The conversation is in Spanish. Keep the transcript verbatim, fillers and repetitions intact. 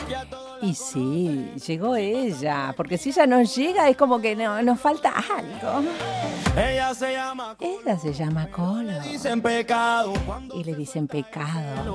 Y sí, llegó ella, porque si ella no llega es como que no, nos falta algo. Ella se llama Ella se llama Colo dicen pecado. y le dicen pecado.